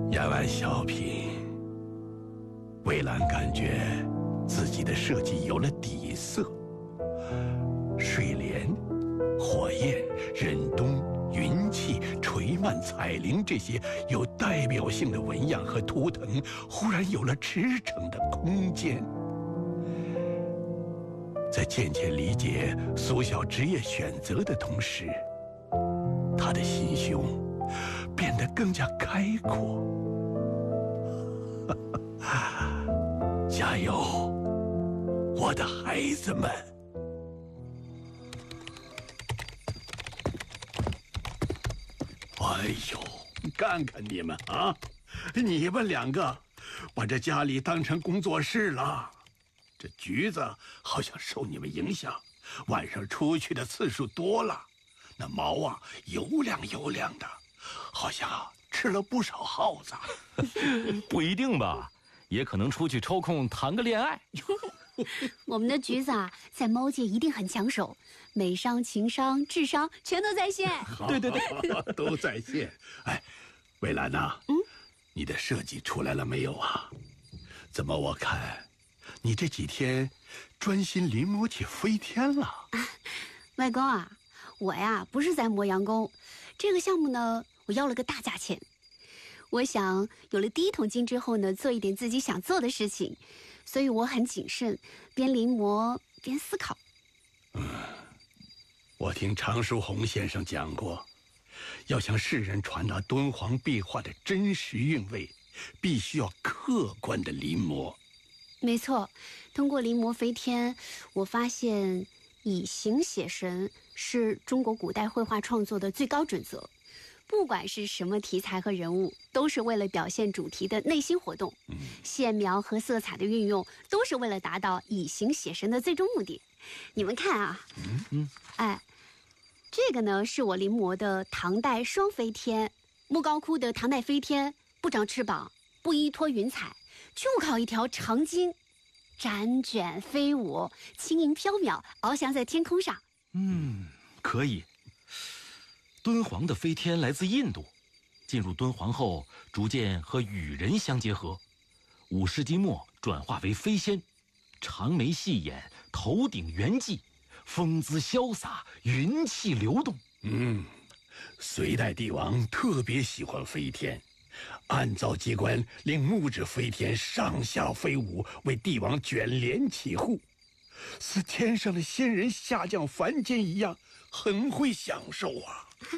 演完小品，蔚蓝感觉自己的设计有了底色，睡莲、火焰、忍冬、云气、垂蔓、彩铃这些有代表性的纹样和图腾，忽然有了驰骋的空间。在渐渐理解苏小职业选择的同时，他的心胸变得更加开阔。加油，我的孩子们！哎呦，看看你们啊，你们两个把这家里当成工作室了。这橘子好像受你们影响，晚上出去的次数多了，那毛啊油亮油亮的，好像吃了不少耗子。 不一定吧，也可能出去抽空谈个恋爱。 我们的橘子啊，在猫界一定很抢手，美商、情商、智商全都在线。 对， 都在线。哎，蔚蓝呐，你的设计出来了没有啊？怎么我看你这几天专心临摹起飞天了？ 外公啊，我呀不是在磨洋工，这个项目呢，我要了个大价钱。我想有了第一桶金之后呢，做一点自己想做的事情，所以我很谨慎，边临摹边思考。 我听常书鸿先生讲过，要向世人传达敦煌壁画的真实韵味，必须要客观的临摹。 没错，通过临摹飞天，我发现以形写神是中国古代绘画创作的最高准则。不管是什么题材和人物，都是为了表现主题的内心活动。线描和色彩的运用，都是为了达到以形写神的最终目的。你们看啊，哎，这个呢是我临摹的唐代双飞天。莫高窟的唐代飞天不长翅膀，不依托云彩，就靠一条长巾辗卷飞舞，轻盈飘渺，翱翔在天空上。 可以。敦煌的飞天来自印度，进入敦煌后逐渐和羽人相结合，5世纪末转化为飞仙，长眉细眼，头顶圆髻，风姿潇洒，云气流动。 隋代帝王特别喜欢飞天，暗造机关令木质飞天上下飞舞，为帝王卷帘起护，似天上的仙人下降凡间一样，很会享受啊。